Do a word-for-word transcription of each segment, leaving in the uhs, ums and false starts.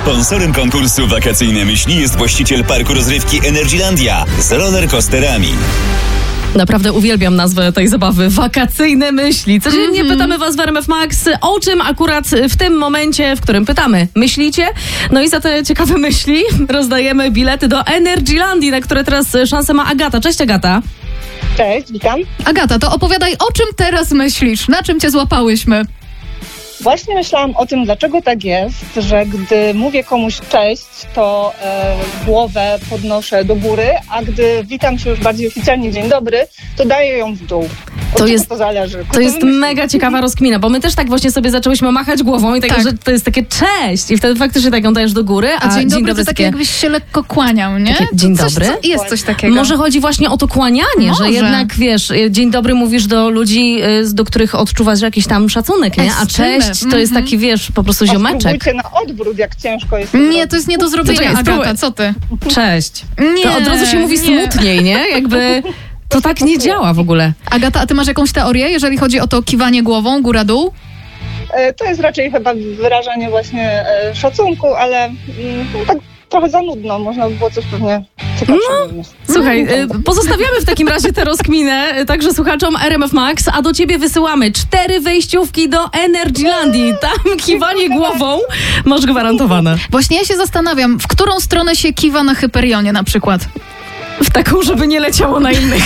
Sponsorem konkursu Wakacyjne Myśli jest właściciel parku rozrywki Energylandia z rollercoasterami. Naprawdę uwielbiam nazwę tej zabawy. Wakacyjne myśli. Codziennie mm-hmm. pytamy was w R M F Max, o czym akurat w tym momencie, w którym pytamy, myślicie? No i za te ciekawe myśli rozdajemy bilety do Energylandii, na które teraz szansę ma Agata. Cześć, Agata. Cześć, witam. Agata, to opowiadaj, o czym teraz myślisz? Na czym cię złapałyśmy? Właśnie myślałam o tym, dlaczego tak jest, że gdy mówię komuś cześć, to e, głowę podnoszę do góry, a gdy witam się już bardziej oficjalnie dzień dobry, to daję ją w dół. Od to czego jest, to zależy? To jest mega ciekawa rozkmina, bo my też tak właśnie sobie zaczęłyśmy machać głową i tak, tak. że to jest takie cześć i wtedy faktycznie tak ją dajesz do góry, a, a dzień, dzień dobry to takie, takie jakbyś się lekko kłaniał, nie? Takie, dzień coś, dobry? Co, jest coś takiego. Może chodzi właśnie o to kłanianie, Może. że jednak wiesz, dzień dobry mówisz do ludzi, do których odczuwasz jakiś tam szacunek, nie? A cześć to jest taki, wiesz, po prostu ziomeczek. Spróbujcie na odwrót, jak ciężko jest. Nie, to jest nie do zrobienia, Czekaj, Agata, spróbuj. co ty? Cześć. Nie, To od razu się mówi nie. smutniej, nie? Jakby to tak nie działa w ogóle. Agata, a ty masz jakąś teorię, jeżeli chodzi o to kiwanie głową, góra-dół? E, to jest raczej chyba wyrażanie właśnie e, szacunku, ale mm, no, tak trochę za nudno. Można by było coś pewnie ciekawszego. No. Słuchaj, y, pozostawiamy w takim razie tę rozkminę y, także słuchaczom R M F Max, a do ciebie wysyłamy cztery wejściówki do Energylandii. Tam kiwanie głową masz gwarantowane. Właśnie ja się zastanawiam, w którą stronę się kiwa na Hyperionie na przykład? W taką, żeby nie leciało na innych.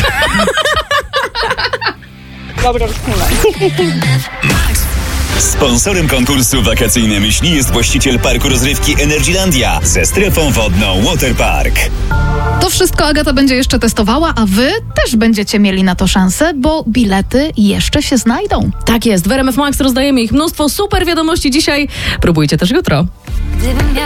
Dobra, rozkmina. Sponsorem konkursu Wakacyjne Myśli jest właściciel parku rozrywki Energylandia ze strefą wodną Waterpark. To wszystko Agata będzie jeszcze testowała, a wy też będziecie mieli na to szansę, bo bilety jeszcze się znajdą. Tak jest, w R M F Max rozdajemy ich mnóstwo. Super wiadomości dzisiaj. Próbujcie też jutro.